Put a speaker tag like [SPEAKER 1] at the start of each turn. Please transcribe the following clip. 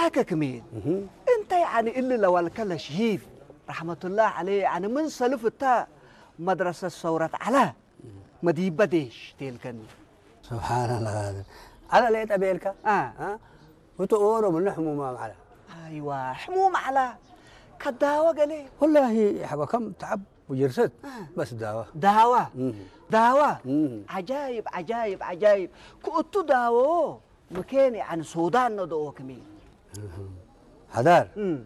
[SPEAKER 1] هكا كمين انت يعني اللي لو الكلا شهيد رحمة الله عليه يعني من سلفتا مدرسة الثورة على مدي بديش تلكني
[SPEAKER 2] سبحان الله هذا على ليت أبيلك ها وتقولوا من حموم على
[SPEAKER 1] أيوة حموم على كداوة قالي
[SPEAKER 2] والله حبا كم تعب وجرست بس دعوة
[SPEAKER 1] دعوة عجايب عجايب عجايب كنتو دعوة مكاني عن سودان ندعو كمين
[SPEAKER 2] هدار